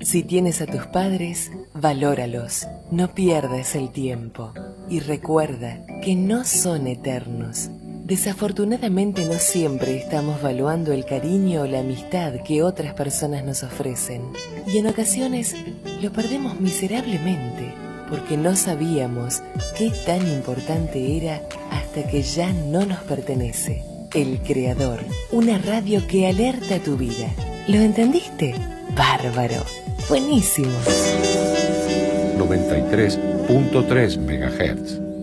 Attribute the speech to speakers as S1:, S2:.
S1: Si tienes a tus padres, valóralos, no pierdas el tiempo y recuerda que no son eternos. Desafortunadamente no siempre estamos valuando el cariño o la amistad que otras personas nos ofrecen y en ocasiones lo perdemos miserablemente porque no sabíamos qué tan importante era hasta que ya no nos pertenece. El Creador, una radio que alerta tu vida. ¿Lo entendiste? ¡Bárbaro! ¡Buenísimo!
S2: 93.3 MHz